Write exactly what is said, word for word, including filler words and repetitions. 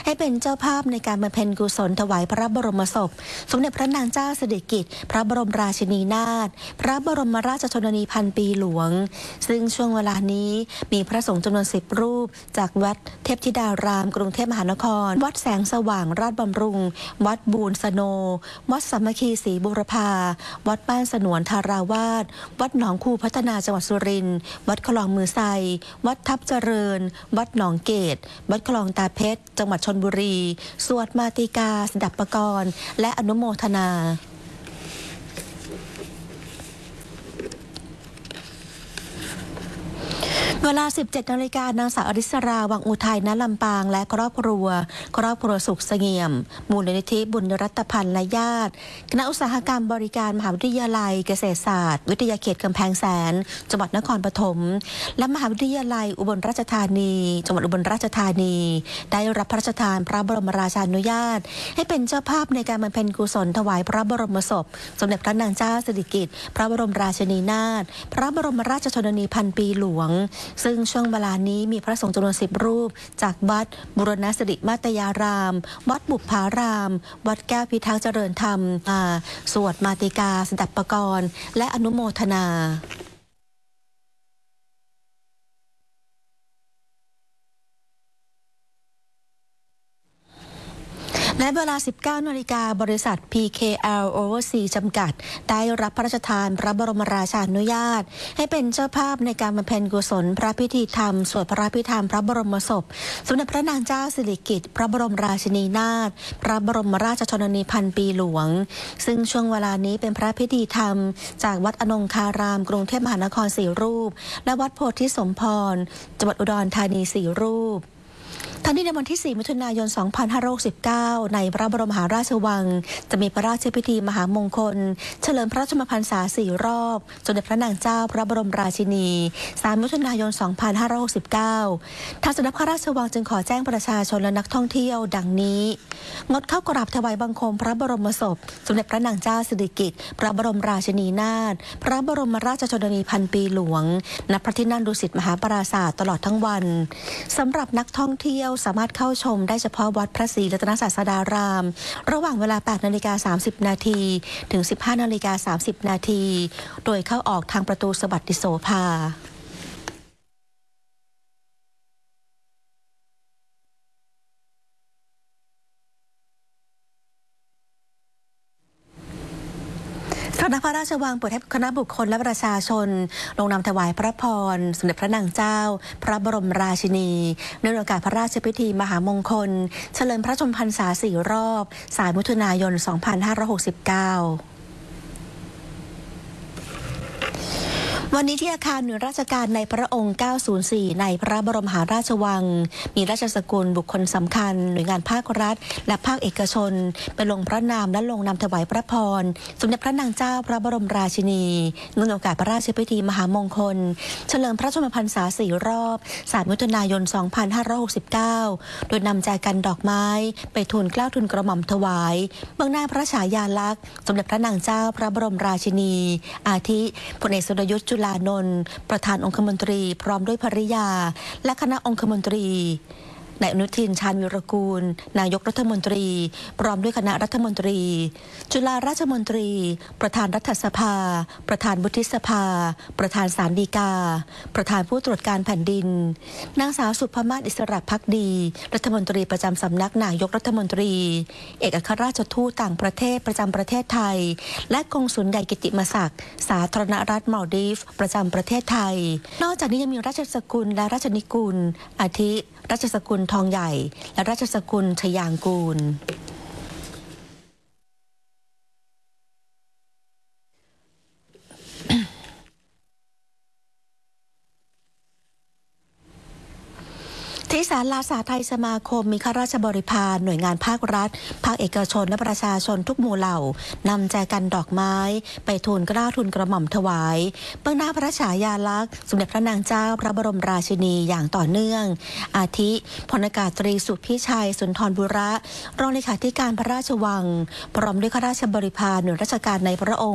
ให้เป็นเจ้าภาพในการบำเพ็ญกุศลถวายพระบรมศพสมเด็จพระนางเจ้าสิริกิติ์พระบรมราชินีนาถพระบรมราชชนนีพันปีหลวงซึ่งช่วงเวลานี้มีพระสงฆ์จำนวนสิบรูปจากวัดเทพธิดารามกรุงเทพมหานครวัดแสงสว่างราชบำรุงวัดบูรสโนวัดสามัคคีศรีบุรพาวัดบ้านสนวนธาราวาสวัดหนองคูพัฒนาจังหวัดสุรินทร์วัดคลองมือไซวัดทับเจริญวัดหนองเกตวัดคลองตาเพชรจังหวัดชลบุรีสวดมาติกาสดับปกรณ์และอนุโมทนาเวลา สิบเจ็ดนาฬิกา นางสาวอริสราวังอุทัย ณ ลำปางและครอบครัวครอบครัวสุขเสงี่ยมมูลนิธิบุญรัตพันธ์และญาติคณะอุตสาหกรรมบริการมหาวิทยาลัยเกษตรศาสตร์วิทยาเขตกำแพงแสนจังหวัดนครปฐมและมหาวิทยาลัยอุบลราชธานีจังหวัดอุบลราชธานีได้รับพระราชทานพระบรมราชานุญาตให้เป็นเจ้าภาพในการบำเพ็ญกุศลถวายพระบรมศพสมเด็จพระนางเจ้าสิริกิติ์พระบรมราชินีนาถพระบรมราชชนนีพันปีหลวงซึ่งช่วงเวลานี้มีพระสงฆ์จำนวนสิบรูปจากวัดบุรณสิริมาตยารามวัดบุพารามวัดแก้วพิทักษ์เจริญธรรมมาสวดมาติกาสดับปกรณ์และอนุโมทนาและเวลา สิบเก้านาฬิกา บริษัท พี เค แอล Overseas จำกัดได้รับพระราชทานพระบรมราชานุญาตให้เป็นเจ้าภาพในการบำเพ็ญกุศลพระพิธีธรรมสวดพระพิธรรมพระบรมศพสมเด็จพระนางเจ้าสิริกิติ์พระบรมราชินีนาถพระบรมราชชนนีพันปีหลวงซึ่งช่วงเวลานี้เป็นพระพิธีธรรมจากวัดอนงคารามกรุงเทพมหานครสี่รูปและวัดโพธิสมพรจังหวัดอุดรธานีสี่รูปทั้งนี้ในวันที่ สี่ มิถุนายน สองพันห้าร้อยหกสิบเก้า ในพระบรมมหาราชวังจะมีพระราชพิธีมหามงคลเฉลิมพระชนมพรรษาสี่รอบสมเด็จพระนางเจ้าพระบรมราชินี สาม มิถุนายน สองพันห้าร้อยหกสิบเก้า ทางสำนักพระราชวังจึงขอแจ้งประชาชนและนักท่องเที่ยวดังนี้งดเข้ากราบถวายบังคมพระบรมศพสมเด็จพระนางเจ้าสิริกิติ์พระบรมราชินีนาถพระบรมราชชนนีพันปีหลวงณพระที่นั่งดุสิตมหาปราสาทตลอดทั้งวันสำหรับนักท่องเที่ยวสามารถเข้าชมได้เฉพาะวัดพระศรีรัตนศาสดารามระหว่างเวลา แปดนาฬิกาสามสิบนาที ถึง สิบห้านาฬิกาสามสิบนาทีโดยเข้าออกทางประตูสวัสดิโสภาสำนักพระราชวังเปิดให้คณะบุคคลและประชาชนลงนามถวายพระพรสมเด็จพระนางเจ้าพระบรมราชินีเนื่องในโอกาสพระราชพิธีมหามงคลเฉลิมพระชนมพรรษาสี่รอบสามมิถุนายน สองพันห้าร้อยหกสิบเก้าวันนี้ที่อาคารหน่วยราชการในพระองค์ เก้าศูนย์สี่ ในพระบรมมหาราชวังมีราชสกุลบุคคลสำคัญหน่วยงานภาครัฐและภาคเอกชนไปลงพระนามและลงนามถวายพระพรสมเด็จพระนางเจ้าพระบรมราชินีเนื่องในโอกาสพระราชพิธีมหามงคลเฉลิมพระชนมพรรษาสี่รอบสามมิถุนายน สองพันห้าร้อยหกสิบเก้าโดยนำแจกันดอกไม้ไปทูลเกล้าทูลกระหม่อมถวายเบื้องหน้าพระฉายาลักษณ์สมเด็จพระนางเจ้าพระบรมราชินีอาทิพลเอกสุรยุทธจุลานนท์ประธานองคมนตรีพร้อมด้วยภริยาและคณะองคมนตรีนายอนุทินชาญวิรากูลนายกรัฐมนตรีพร้อมด้วยคณะรัฐมนตรีจุฬาราชมนตรีประธานรัฐสภาประธานวุฒิสภาประธานศาลฎีกาประธานผู้ตรวจการแผ่นดินนางสาวสุภมาศอิสระภักดีรัฐมนตรีประจำสำนักนายกรัฐมนตรีเอกอัครราชทูตต่างประเทศประจำประเทศไทยและกงสุลใหญ่กิติมศักดิ์สาธารณรัฐมัลดีฟประจำประเทศไทยนอกจากนี้ยังมีราชสกุลและราชนิกุลอาทิราชสกุลทองใหญ่และราชสกุลชยางกูล ที่ศาลาสาไทยสมาคมมีข้าราชบริพารหน่วยงานภาครัฐภาคเอกชนและประชาชนทุกหมู่เหล่านำแจกันดอกไม้ไปทูลเกล้าทูลกระหม่อมถวายเบื้องหน้าพระฉายาลักษณ์สมเด็จพระนางเจ้าพระบรมราชินีอย่างต่อเนื่องอาทิพลอากาศตรีสุพิชัยสุนทรบุระรองเลขาธิการพระราชวังพร้อมด้วยข้าราชบริพารหน่วยราชการในพระองค์